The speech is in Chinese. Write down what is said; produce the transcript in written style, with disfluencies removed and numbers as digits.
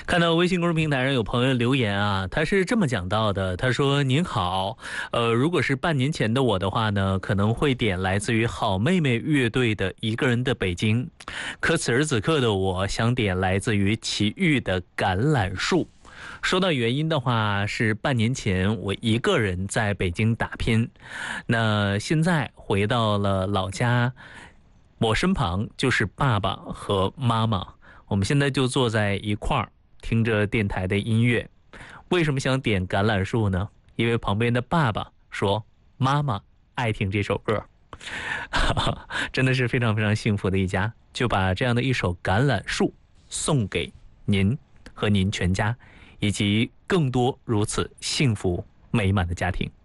看到微信公众平台上有朋友留言啊，他是这么讲到的，他说：“您好，如果是半年前的我的话呢，可能会点来自于好妹妹乐队的一个人的北京，可此时此刻的我想点来自于齐豫的橄榄树。”说到原因的话，是半年前我一个人在北京打拼，那现在回到了老家，我身旁就是爸爸和妈妈，我们现在就坐在一块儿，听着电台的音乐。为什么想点橄榄树呢？因为旁边的爸爸说妈妈爱听这首歌。真的是非常非常幸福的一家，就把这样的一首橄榄树送给您和您全家，以及更多如此幸福美满的家庭。